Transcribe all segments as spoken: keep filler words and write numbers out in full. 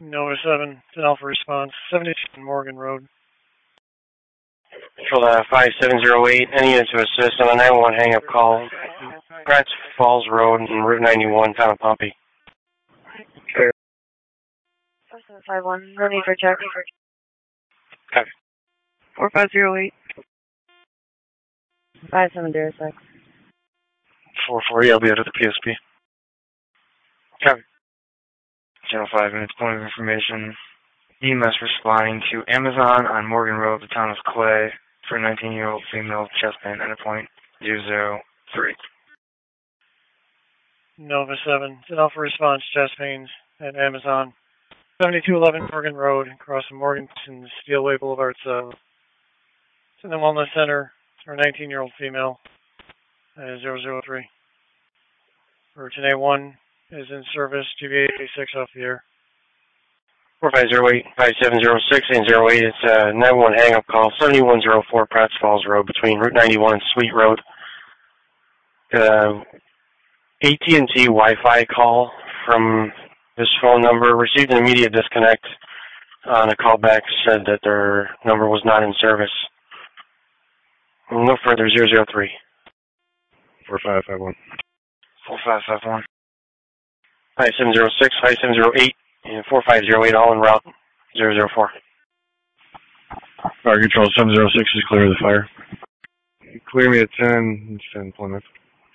Nova seven, it's an Alpha response, seventy-two Morgan Road. Control uh, five seven zero eight, any unit to assist on a nine one one hang-up call. Grants Falls Road and Route ninety-one, town of Pompey. Clear. four seven five one, no need for check. Copy. four five zero eight. five seven zero six. four forty, I'll be out of the P S P. Copy. zero five minutes, point of information. E M S responding to Amazon on Morgan Road, the town of Clay, for a nineteen-year-old female chest pain, endpoint zero zero three. Nova seven, it's an Alpha response, chest pains at Amazon. seventy-two eleven Morgan Road, across from Morganton Steelway Boulevard South. It's in the Wellness Center for a nineteen-year-old female, uh, zero zero three. Route A one is in service, G V A six off the air. four five zero eight, five seven zero six, and zero eight, it's a nine one one hang-up call, seventy-one oh four Pratts Falls Road, between Route ninety-one and Sweet Road. Uh, A T and T Wi-Fi call from this phone number, received an immediate disconnect on a callback, said that their number was not in service. No further, zero zero three. four five five one. four five five one. five seven zero six, five seven zero eight, and four five zero eight, all en route, zero zero four. Fire control seven zero six is clear of the fire. Clear me at ten, it's ten Plymouth.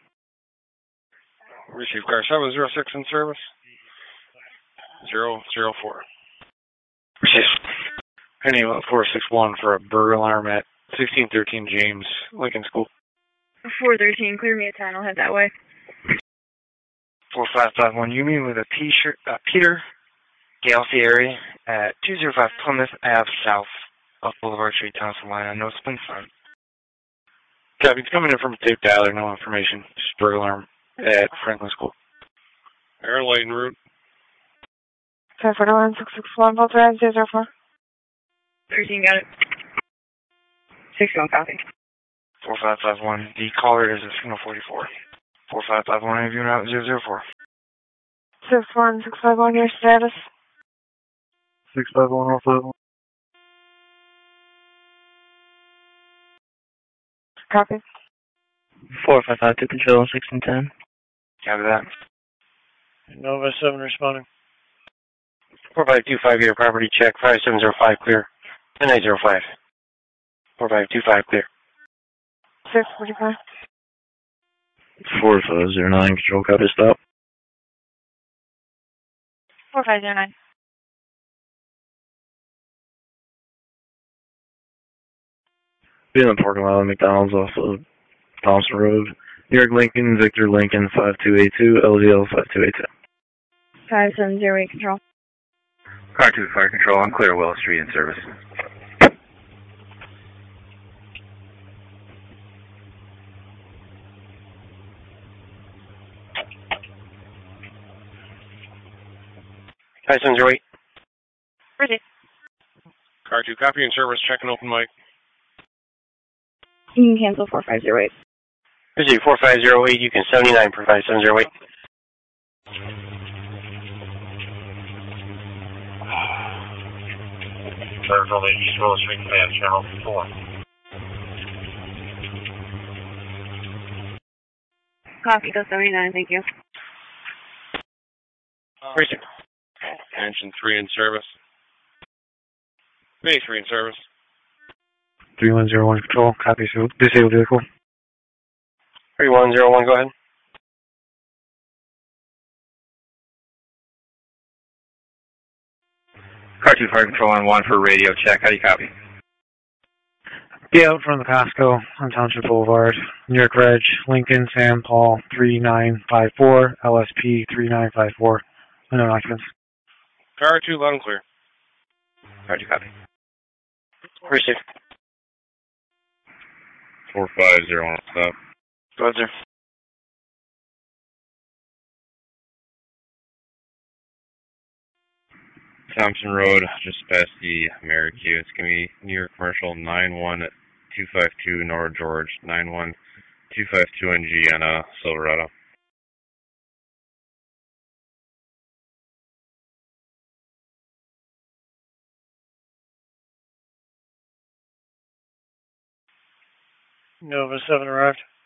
Receive car seven zero six in service. zero zero four. Receive. Penny four six one for a burglar alarm at sixteen thirteen James, Lincoln School. four thirteen, clear me at ten, I'll head that way. four five five one, you mean with a P-shirt, uh, Peter Galtieri at two oh five Plymouth Ave South off Boulevard Street, Town of Salina, no spin front. Copy, it's coming in from a tape dialer, no information. Just burglar alarm at Franklin School. Airline route. five four one six six one, Bolt Drive, zero zero four. thirteen, got it. sixty-one, copy. four five five one, the caller is a signal forty-four. four five five one, interview route zero zero four. six one six five one, your status. six five one oh five one. Copy. four five five to control, six and ten. Copy that. Nova seven responding. four five two five, your property check, five seven zero five, clear. ten eight zero five. four five two five, clear. six forty-five. four five zero nine, control copy, stop. four five zero nine. Be in the parking lot of McDonald's off of Thompson Road. New York Lincoln, Victor Lincoln, five two eight two, L Z L five two eight two. five seven zero eight, control. Car two, fire control, on Clear Willow Street in service. five seven zero eight. Ready. Car two, copy in service, check and open mic. You can cancel four five zero eight. Receive four five zero eight, you can seventy-nine for five seven zero eight. Service on the East Willow Street command, channel four. Copy, go seventy-nine, thank you. Receive. Engine three in service. Bay three in service. three one zero one, control, copy, disabled vehicle. three one zero one, go ahead. Car two, fire control on one for radio check. How do you copy? Yeah, out from the Costco on Township Boulevard. New York Reg, Lincoln, Sam Paul, three nine five four, L S P three nine five four. Unknown occupants. Car two, loud and clear. Car two, copy. Receive. four five zero one, stop. Go ahead, sir. Thompson Road, just past the Amerique. It's going to be New York Commercial nine one two five two Nora George, nine one two five two N G on a Silverado. Nova seven arrived.